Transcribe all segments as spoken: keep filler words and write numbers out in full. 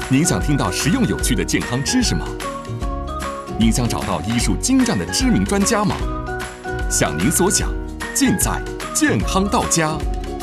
您想听到实用有趣的健康知识吗？您想找到医术精湛的知名专家吗？想您所想，尽在健康到家。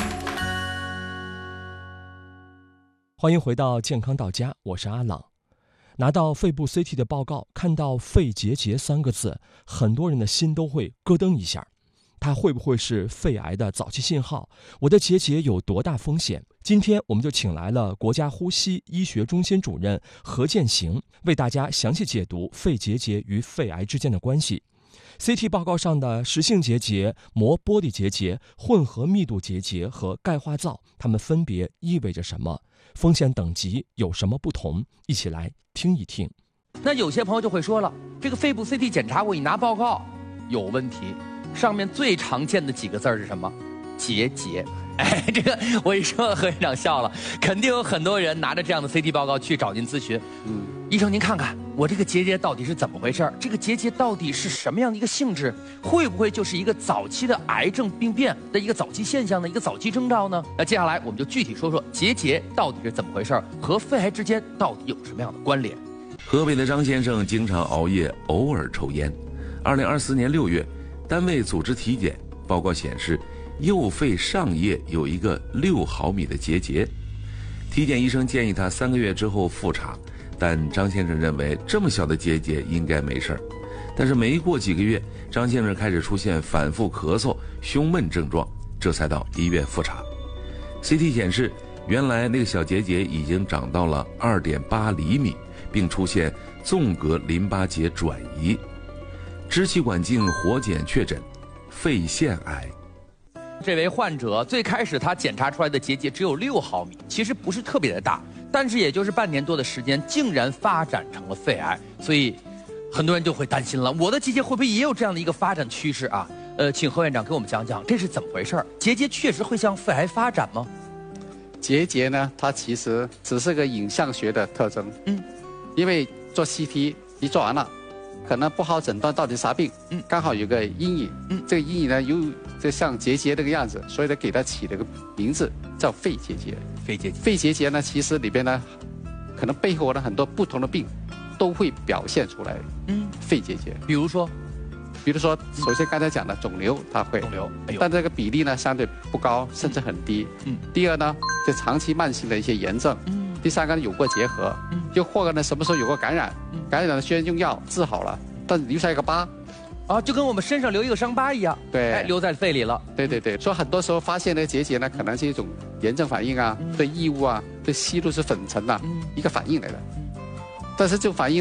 欢迎回到健康到家，我是阿朗。拿到肺部 C T 的报告，看到肺结节三个字，很多人的心都会咯噔一下。它会不会是肺癌的早期信号？我的结节有多大风险？今天我们就请来了国家呼吸医学中心主任何建行，为大家详细解读肺结节与肺癌之间的关系。C T 报告上的实性结节、膜玻璃结节、混合密度结节和钙化灶，它们分别意味着什么？风险等级有什么不同？一起来听一听。 那有些朋友就会说了，这个肺部 C T 检查我一拿报告有问题，上面最常见的几个字是什么？结节。哎，这个我一说，何院长笑了，肯定有很多人拿着这样的 C T 报告去找您咨询。嗯，医生您看看我这个结节到底是怎么回事？这个结节到底是什么样的一个性质？会不会就是一个早期的癌症病变的一个早期现象的一个早期征兆呢？那接下来我们就具体说说结节到底是怎么回事，和肺癌之间到底有什么样的关联？ 河北的张先生经常熬夜，偶尔抽烟。二零二四年六月，单位组织体检，报告显示右肺上叶有一个六毫米的结节。体检医生建议他三个月之后复查，但张先生认为这么小的结节应该没事儿。但是没过几个月，张先生开始出现反复咳嗽、胸闷症状，这才到医院复查。C T 显示，原来那个小结节已经长到了 二点八厘米，并出现纵隔淋巴结转移。支气管镜活检确诊肺腺癌。 这位患者最开始他检查出来的结节只有六毫米，其实不是特别的大，但是也就是半年多的时间，竟然发展成了肺癌，所以很多人就会担心了，我的结节会不会也有这样的一个发展趋势啊？呃，请何院长给我们讲讲这是怎么回事？结节确实会向肺癌发展吗？ 结节呢，它其实只是个影像学的特征，嗯，因为做 C T 一做完了，可能不好诊断到底啥病，嗯，刚好有个阴影，嗯，这个阴影呢有就像结节这个样子，所以呢给它起了个名字叫肺结节。 肺结节， 肺结节呢，其实里边呢，可能背后的很多不同的病都会表现出来，嗯，肺结节。 比如说， 比如说，首先刚才讲的肿瘤，它会肿瘤，哎呦， 但这个比例呢相对不高，甚至很低。嗯，第二呢，就长期慢性的一些炎症。嗯，第三个呢有过结核，嗯，又或者呢什么时候有过感染，嗯，感染了虽然用药治好了，但留下一个疤。 啊，就跟我们身上留一个伤疤一样， 对， 哎，留在肺里了。 对对对，所以很多时候发现的结节呢，可能是一种炎症反应啊，嗯、对异物啊，对吸入是粉尘啊，嗯、一个反应来的。但是这种反应